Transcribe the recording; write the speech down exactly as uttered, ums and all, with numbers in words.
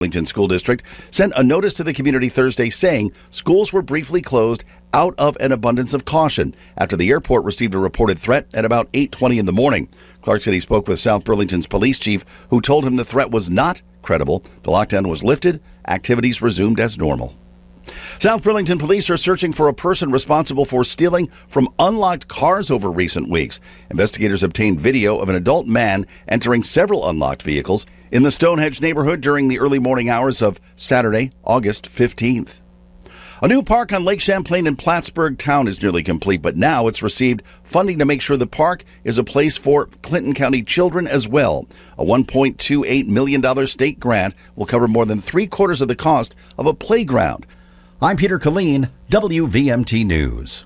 Burlington School District sent a notice to the community Thursday saying schools were briefly closed out of an abundance of caution after the airport received a reported threat at about eight twenty in the morning. Clark City spoke with South Burlington's police chief, who told him the threat was not credible. The lockdown was lifted. Activities resumed as normal. South Burlington police are searching for a person responsible for stealing from unlocked cars over recent weeks. Investigators obtained video of an adult man entering several unlocked vehicles in the Stonehenge neighborhood during the early morning hours of Saturday, August fifteenth. A new park on Lake Champlain in Plattsburgh Town is nearly complete, but now it's received funding to make sure the park is a place for Clinton County children as well. A one point two eight million dollars state grant will cover more than three quarters of the cost of a playground. I'm Peter Colleen, W V M T News.